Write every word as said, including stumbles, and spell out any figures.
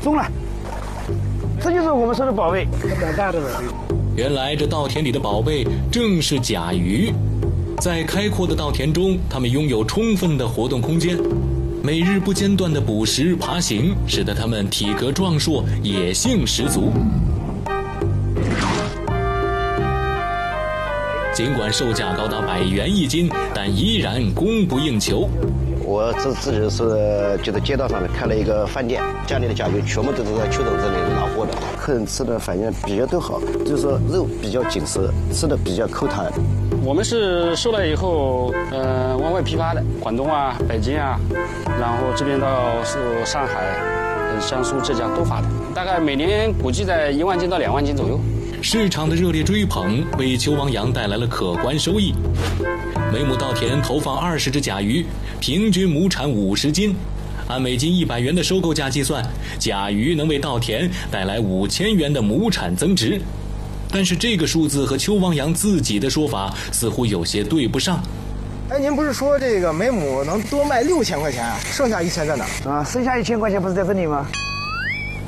中了，这就是我们说的宝贝，蛮大的宝贝。 原来这稻田里的宝贝正是甲鱼。在开阔的稻田中，它们拥有充分的活动空间，每日不间断的捕食爬行，使得它们体格壮硕，野性十足。尽管售价高达百元一斤，但依然供不应求。 我自自己是就在街道上面开了一个饭店，家里的甲鱼全部都是在秋冬这里拿货的，客人吃的反应比较都好，就是说肉比较紧实，吃的比较口弹。 我们是收了以后，呃，往外批发的，广东啊、北京啊，然后这边到是上海、江苏、浙江都发的，大概每年估计在一万斤到两万斤左右。 市场的热烈追捧为秋王羊带来了可观收益。每亩稻田投放二十只甲鱼，平均亩产五十斤。按每斤一百元的收购价计算，甲鱼能为稻田带来五千元的亩产增值。但是这个数字和秋王羊自己的说法似乎有些对不上。 哎，您不是说这个每亩能多卖六千块钱，剩下一千在哪？ 啊，剩下一千块钱不是在这里吗？